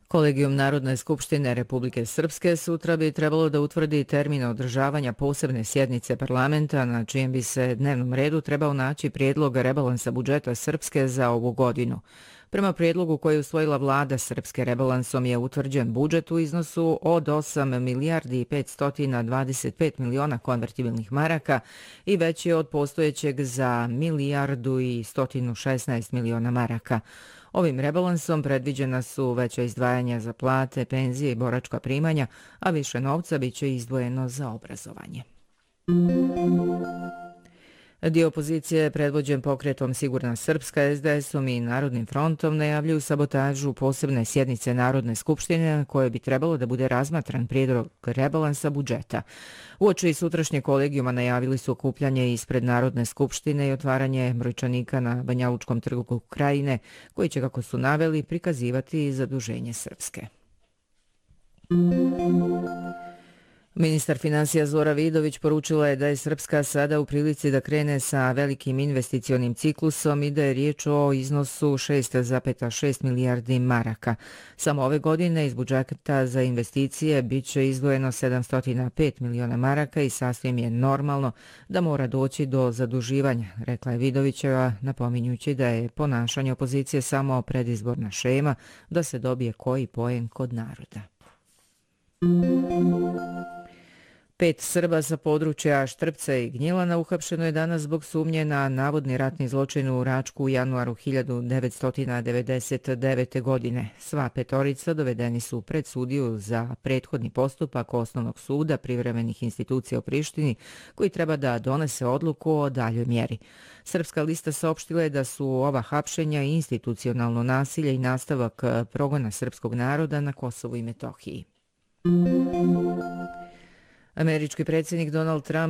Kolegijum Narodne skupštine Republike Srpske sutra bi trebalo da utvrdi termin održavanja posebne sjednice parlamenta na čijem bi se dnevnom redu trebao naći prijedlog rebalansa budžeta Srpske za ovu godinu. Prema prijedlogu koji je usvojila vlada Srpske, rebalansom je utvrđen budžet u iznosu od 8 milijardi i 525 miliona konvertibilnih maraka i veći je od postojećeg za milijardu i 116 miliona maraka. Ovim rebalansom predviđena su veća izdvajanja za plate, penzije i boračka primanja, a više novca biće izdvojeno za obrazovanje. Dio opozicije, predvođen pokretom Sigurna Srpska, SDS-om i Narodnim frontom, najavljuju sabotažu posebne sjednice Narodne skupštine koje bi trebalo da bude razmatran prijedlog rebalansa budžeta. Uoči sutrašnje kolegijuma najavili su okupljanje ispred Narodne skupštine i otvaranje brojčanika na Banjalučkom trgu Krajine, koji će, kako su naveli, prikazivati zaduženje Srpske. Ministar finansija Zora Vidović poručila je da je Srpska sada u prilici da krene sa velikim investicionim ciklusom i da je riječ o iznosu 6,6 milijardi maraka. Samo ove godine iz budžeta za investicije bit će izdvojeno 705 miliona maraka i sasvim je normalno da mora doći do zaduživanja, rekla je Vidovićeva, napominjući da je ponašanje opozicije samo predizborna šema da se dobije koji poen kod naroda. 5 Srba sa područja Štrpca i Gnjilana uhapšeno je danas zbog sumnje na navodni ratni zločin u Račku u januaru 1999. godine. Sva petorica dovedeni su pred sudiju za prethodni postupak Osnovnog suda privremenih institucija u Prištini, koji treba da donese odluku o daljoj mjeri. Srpska lista saopštila je da su ova hapšenja institucionalno nasilje i nastavak progona srpskog naroda na Kosovu i Metohiji. Američki predsjednik Donald Trump